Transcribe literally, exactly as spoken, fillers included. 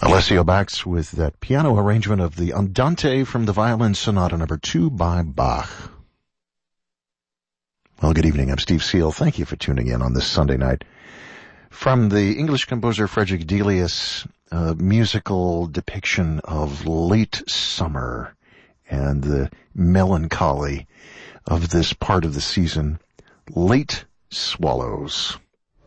Alessio Bax with that piano arrangement of the Andante from the Violin Sonata number two by Bach. Well, good evening. I'm Steve Seal. Thank you for tuning in on this Sunday night. From the English composer Frederick Delius, a musical depiction of late summer and the melancholy of this part of the season, Late Swallows.